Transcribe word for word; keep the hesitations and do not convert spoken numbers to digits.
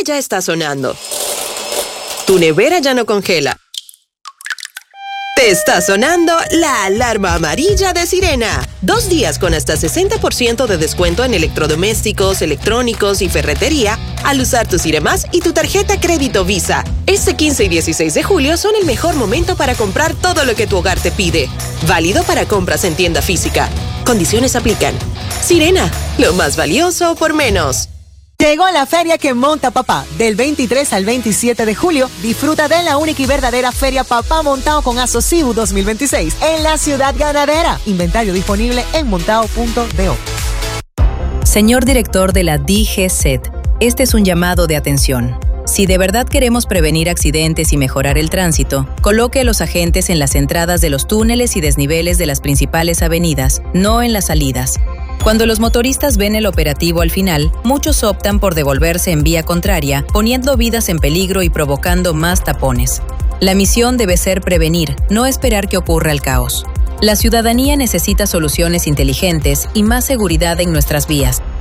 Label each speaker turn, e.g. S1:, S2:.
S1: ya está sonando. Tu nevera ya no congela. Te está sonando la alarma amarilla de Sirena. Dos días con hasta sesenta por ciento de descuento en electrodomésticos, electrónicos y ferretería al usar tu Siremás y tu tarjeta crédito Visa. Este quince y dieciséis de julio son el mejor momento para comprar todo lo que tu hogar te pide. Válido para compras en tienda física. Condiciones aplican. Sirena, lo más valioso por menos.
S2: Llegó la feria que monta papá. Del veintitrés al veintisiete de julio, disfruta de la única y verdadera Feria Papá Montao con Asocibu dos mil veintiséis en la Ciudad Ganadera. Inventario disponible en montao punto do.
S3: Señor director de la D G C E T, este es un llamado de atención. Si de verdad queremos prevenir accidentes y mejorar el tránsito, coloque a los agentes en las entradas de los túneles y desniveles de las principales avenidas, no en las salidas. Cuando los motoristas ven el operativo al final, muchos optan por devolverse en vía contraria, poniendo vidas en peligro y provocando más tapones. La misión debe ser prevenir, no esperar que ocurra el caos. La ciudadanía necesita soluciones inteligentes y más seguridad en nuestras vías.